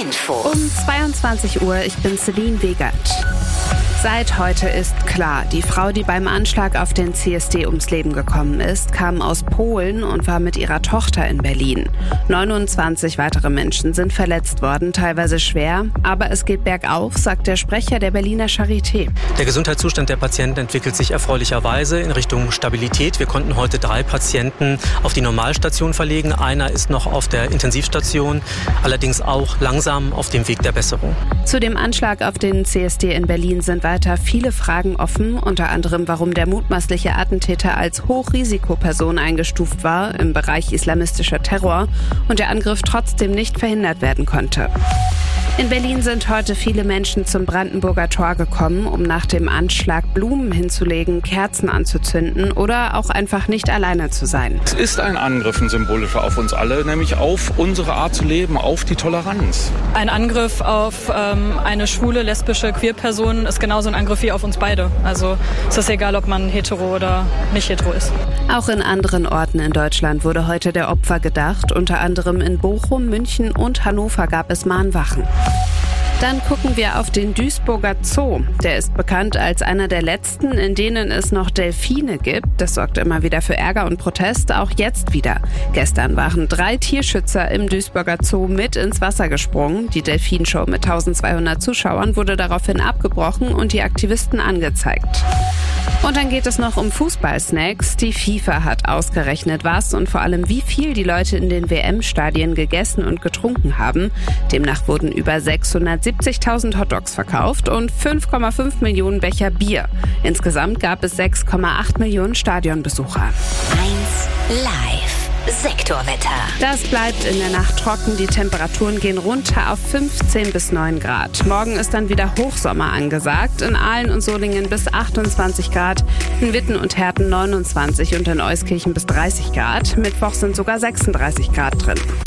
Info. Um 22 Uhr, ich bin Celine Wegert. Seit heute ist klar, die Frau, die beim Anschlag auf den CSD ums Leben gekommen ist, kam aus Polen und war mit ihrer Tochter in Berlin. 29 weitere Menschen sind verletzt worden, teilweise schwer, aber es geht bergauf, sagt der Sprecher der Berliner Charité. Der Gesundheitszustand der Patienten entwickelt sich erfreulicherweise in Richtung Stabilität. Wir konnten heute 3 Patienten auf die Normalstation verlegen. Einer ist noch auf der Intensivstation, allerdings auch langsam auf dem Weg der Besserung. Zu dem Anschlag auf den CSD in Berlin sind weiter viele Fragen offen, unter anderem warum der mutmaßliche Attentäter als Hochrisikoperson eingestuft war im Bereich islamistischer Terror und der Angriff trotzdem nicht verhindert werden konnte. In Berlin sind heute viele Menschen zum Brandenburger Tor gekommen, um nach dem Anschlag Blumen hinzulegen, Kerzen anzuzünden oder auch einfach nicht alleine zu sein. Es ist ein Angriff, ein symbolischer, auf uns alle, nämlich auf unsere Art zu leben, auf die Toleranz. Ein Angriff auf eine schwule, lesbische, queer Person ist genauso ein Angriff wie auf uns beide. Also es ist egal, ob man hetero oder nicht hetero ist. Auch in anderen Orten in Deutschland wurde heute der Opfer gedacht. Unter anderem in Bochum, München und Hannover gab es Mahnwachen. Dann gucken wir auf den Duisburger Zoo. Der ist bekannt als einer der letzten, in denen es noch Delfine gibt. Das sorgt immer wieder für Ärger und Protest, auch jetzt wieder. Gestern waren 3 Tierschützer im Duisburger Zoo mit ins Wasser gesprungen. Die Delfinshow mit 1200 Zuschauern wurde daraufhin abgebrochen und die Aktivisten angezeigt. Und dann geht es noch um Fußballsnacks. Die FIFA hat ausgerechnet, was und vor allem wie viel die Leute in den WM-Stadien gegessen und getrunken haben. Demnach wurden über 670.000 Hotdogs verkauft und 5,5 Millionen Becher Bier. Insgesamt gab es 6,8 Millionen Stadionbesucher. 1 Live. Sektorwetter. Das bleibt in der Nacht trocken. Die Temperaturen gehen runter auf 15 bis 9 Grad. Morgen ist dann wieder Hochsommer angesagt. In Aalen und Solingen bis 28 Grad. In Witten und Herten 29 und in Euskirchen bis 30 Grad. Mittwoch sind sogar 36 Grad drin.